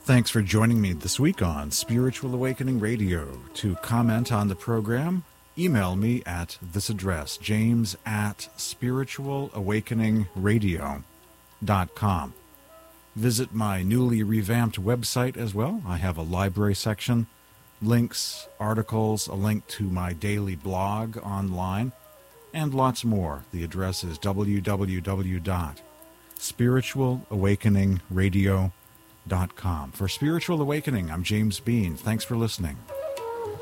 Thanks for joining me this week on Spiritual Awakening Radio. To comment on the program, email me at this address, james@spiritualawakeningradio.com. Visit my newly revamped website as well. I have a library section, links, articles, a link to my daily blog online, and lots more. The address is www.spiritualawakeningradio.com. For Spiritual Awakening, I'm James Bean. Thanks for listening.